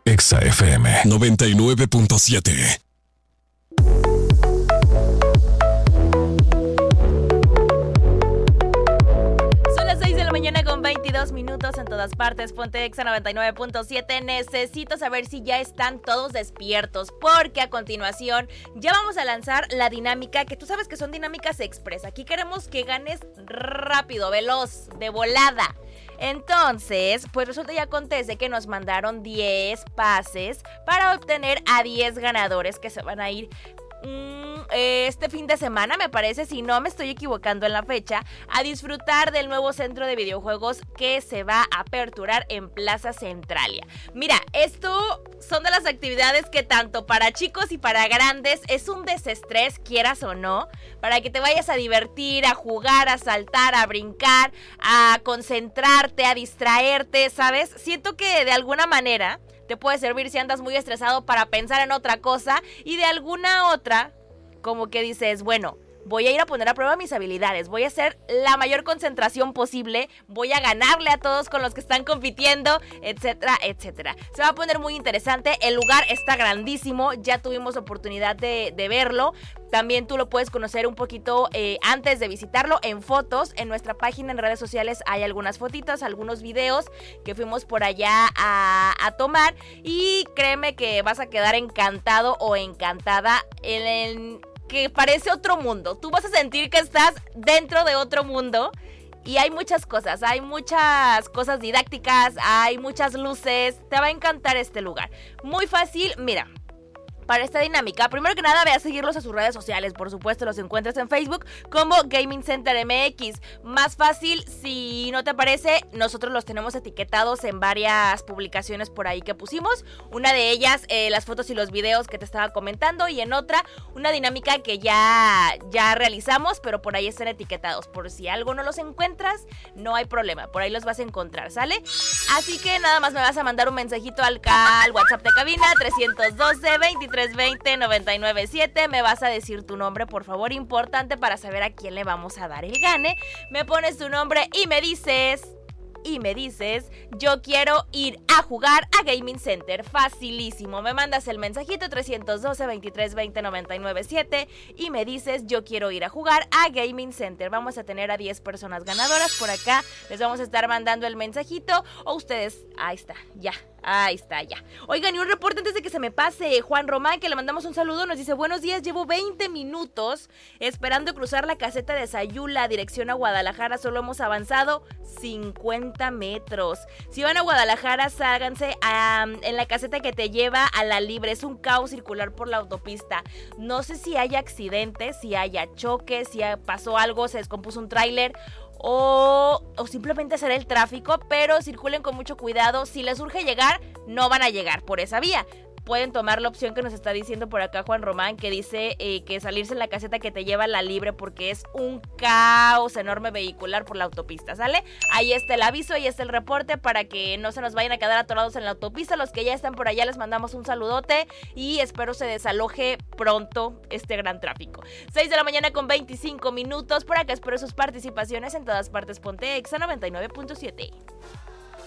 Exa FM 99.7. Con 22 minutos en todas partes, Ponte Exa 99.7. Necesito saber si ya están todos despiertos, porque a continuación ya vamos a lanzar la dinámica, que tú sabes que son dinámicas express. Aquí queremos que ganes rápido, veloz, de volada. Entonces, pues resulta y acontece que nos mandaron 10 pases para obtener a 10 ganadores que se van a ir este fin de semana, me parece, si no me estoy equivocando en la fecha, a disfrutar del nuevo centro de videojuegos que se va a aperturar en Plaza Centralia. Mira, esto son de las actividades que tanto para chicos y para grandes es un desestrés, quieras o no, para que te vayas a divertir, a jugar, a saltar, a brincar, a concentrarte, a distraerte, ¿sabes? Siento que de alguna manera te puede servir si andas muy estresado para pensar en otra cosa, y de alguna otra, como que dices, bueno, voy a ir a poner a prueba mis habilidades, voy a hacer la mayor concentración posible, voy a ganarle a todos con los que están compitiendo, etcétera, etcétera. Se va a poner muy interesante, el lugar está grandísimo, ya tuvimos oportunidad de verlo. También tú lo puedes conocer un poquito antes de visitarlo en fotos. En nuestra página en redes sociales hay algunas fotitos, algunos videos que fuimos por allá a tomar. Y créeme que vas a quedar encantado o encantada que parece otro mundo. Tú vas a sentir que estás dentro de otro mundo. Y hay muchas cosas didácticas, hay muchas luces. Te va a encantar este lugar. Muy fácil, mira. Para esta dinámica, primero que nada ve a seguirlos a sus redes sociales, por supuesto los encuentras en Facebook como Gaming Center MX. Más fácil, si no te parece, nosotros los tenemos etiquetados en varias publicaciones por ahí que pusimos. Una de ellas, las fotos y los videos que te estaba comentando, y en otra, una dinámica que ya realizamos, pero por ahí están etiquetados. Por si algo no los encuentras, no hay problema, por ahí los vas a encontrar, ¿sale? Así que nada más me vas a mandar un mensajito al WhatsApp de cabina 312-2320-997. Me vas a decir tu nombre, por favor, importante para saber a quién le vamos a dar el gane. Me pones tu nombre y me dices, yo quiero ir a jugar a Gaming Center. Facilísimo, me mandas el mensajito 312-2320-997 y me dices, yo quiero ir a jugar a Gaming Center. Vamos a tener a 10 personas ganadoras por acá. Les vamos a estar mandando el mensajito, o ustedes, ahí está, ya. Oigan, y un reporte antes de que se me pase. Juan Román, que le mandamos un saludo, nos dice: buenos días, llevo 20 minutos esperando cruzar la caseta de Sayula, dirección a Guadalajara. Solo hemos avanzado 50 metros. Si van a Guadalajara, sálganse en la caseta que te lleva a La Libre. Es un caos circular por la autopista. No sé si haya accidentes, si haya choques, si pasó algo, se descompuso un tráiler, o simplemente será el tráfico, pero circulen con mucho cuidado. Si les urge llegar, no van a llegar por esa vía. Pueden tomar la opción que nos está diciendo por acá Juan Román, que dice que salirse en la caseta que te lleva a La Libre, porque es un caos enorme vehicular por la autopista, ¿sale? Ahí está el aviso, ahí está el reporte, para que no se nos vayan a quedar atorados en la autopista. Los que ya están por allá les mandamos un saludote y espero se desaloje pronto este gran tráfico. 6 de la mañana con 25 minutos, por acá espero sus participaciones en todas partes. Ponte Exa 99.7.